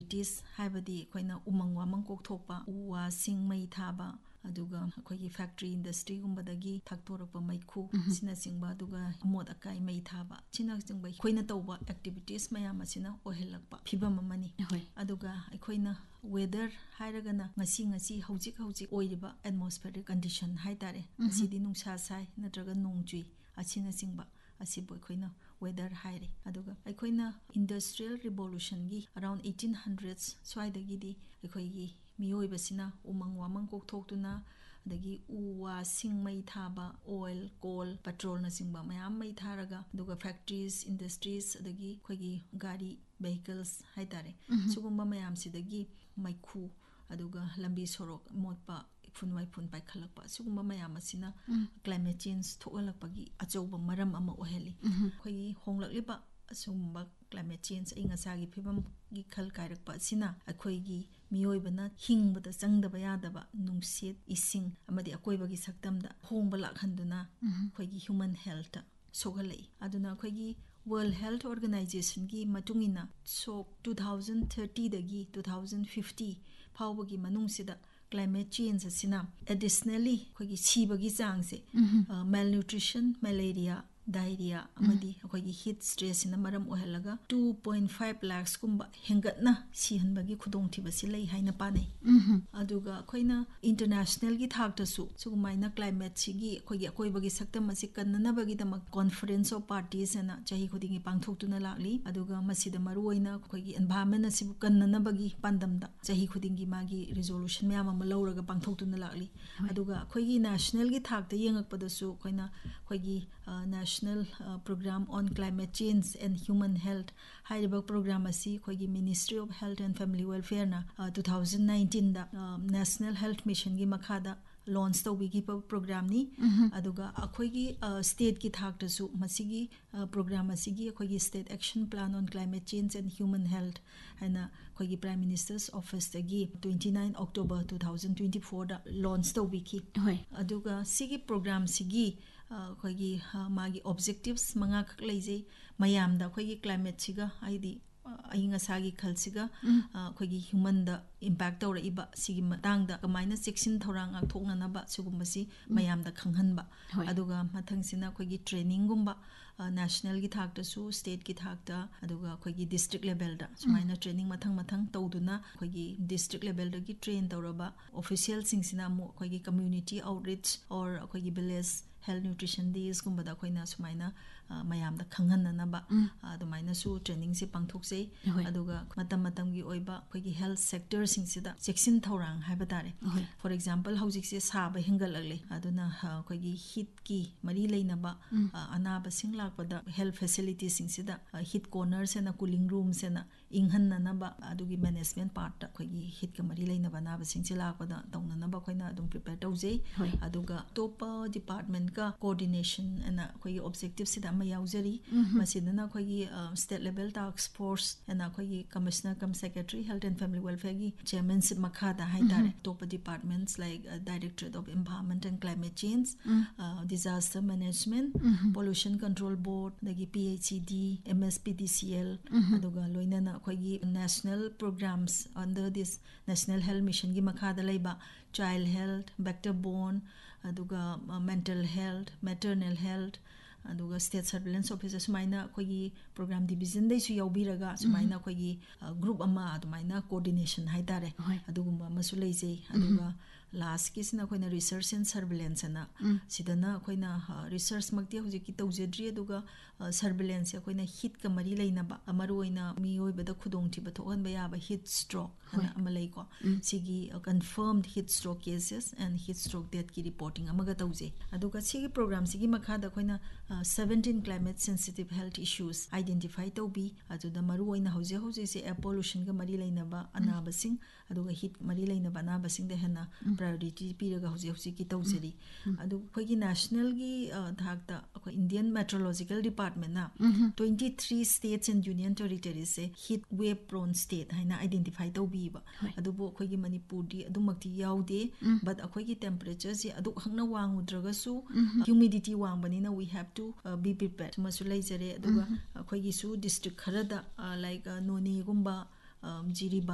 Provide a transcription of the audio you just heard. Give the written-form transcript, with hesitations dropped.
tis haibadi koina umang wamang kokthokpa uwa sing mai thaba aduga akhoi factory industry gumbadagi thaktorapa maikhu sina singba aduga amod akai mai thaba china singba khoina tawba activities mayam asina ohelakpa phibam amani aduga akoina weather hairagana ngasi hojik oiriba atmospheric condition haitare asidi nungsa sai natraga nongjui achina singba asibo akoina weather haire aduga akoina industrial revolution gi around 1800s swaidagi di akoigi miyoi basina umang wamang kokthokuna adagi uwa sing mai thaba oil coal petrol na singba mayam mai tharaga aduga factories industries adagi khoigi gari vehicles haitare sugumba mayam sidagi maikhu aduga lambi sorok motpa funwai fun pai khalakpa sugumba mayam asina climate change thogalakpagi achouba maram ama oheli khoigi honglakliba asumba climate change ingasagi phibam gi khal kairakpa sina akhoigi miyoibana hingbada changdaba yadaba nungsit ising amadi akoibagi saktamda hongba lakhanduna khoigi human health sogalai aduna khoigi World Health Organization gi matungina so 2030 dagi 2050 phawbagi manungsida climate change asina additionally khoigi sibagi changse malnutrition malaria diarrhea amadi akoigi heat stress ina maram ohelaga 2.5 lakhs kumba hengatna sihanbagi khudong thibasi lei haina panai aduga khoina international gi thakta su sugumaina climate sigi khoigi akoibagi saktam asi kannanabagi damak conference of parties ena chahi khudingi pangthoktuna lakli aduga masida maruoina khoigi environment asibu kannanabagi pandamda chahi khudingi magi resolution myam ama lawraga pangthoktuna lakli aduga khoigi national gi thakta yengakpada su khoina khoigi National Program on Climate Change and Human Health hairiba program asi khoigi Ministry of Health and Family Welfare na 2019 da National Health Mission gi makhada launch tawbigi program ni aduga akhoigi state ki thakta su masigi program asigi akhoigi State Action Plan on Climate Change and Human Health haina khoigi Prime Minister's Office agi 29 October 2024 da launch tawbiki aduga sigi program sigi khoigi magi objectives manga khak leijei mayamda khoigi climate siga aidi ainga sagi khalsiga khoigi human da impact tawra iba sigi matangda kamaina section thorang ak thokna na ba sugumasi mayamda khanghanba aduga mathangsina khoigi training gumba national gi thakta su state gi thakta aduga khoigi district level da sumaina training mathang tawduna khoigi district level da gi train tawraba official singsina mo khoigi community outreach or khoigi village health nutrition days gumbada khoina sumaina mayamda khanghanna ba adumaina su training se pangthokse aduga matam gi oiba khoigi health sector singsida section thorang haibadare for example housik se saba hingalagle aduna khoigi heat ki mari leinaba anaba singlakpada health facilities singsida heat corners and cooling rooms and inghanna ba adugi management part ta khoigi heat ka mari leinaba naba singsila pada tawnana ba khoina adum prepare tawjei aduga top department ka coordination and khoigi objectives sida ma yaujari masidana khoigi state level task force and khoigi commissioner cum secretary health and family welfare gi chairmanship makhada haitare top departments like directorate of environment and climate change disaster management pollution control board dagi PHED MSPDCL aduga loinana khoigi national programs under this national health mission gi makhada leiba child health vector borne aduga mental health maternal health aduga state surveillance officer sumaina khoigi program division dai su yaubiraga sumaina khoigi group ama adumaina coordination haitare adugumba masu leijei aduga last kisna khoina research and surveillance na sidana khoina research makti hojiki tawjedri aduga surveillance khoina hit ka mari leinaba amaroina miyoibada khudong thiba thohan ba yaba heat stroke ana amalai ko sigi confirmed heat stroke cases and heat stroke death ki reporting amaga tawje aduga sigi program sigi makhada khoina 17 climate sensitive health issues identify tawbi aduda maroina hoje se air pollution ga mari leinaba anabasing aduga heat mari leinaba anabasing de hena priority piraga hoje ki tawjeri adu khoigi national gi thakta ko Indian Meteorological Department na 23 states and union territories se heat wave prone state haina identify tawbi ba adubo khoigi Manipur di adumakti yaude but akhoigi temperature se adu hangna wangudraga su humidity wangbani na we have to be prepared masu leijare aduga khoigi su district kharada like Noni gumba Jiriba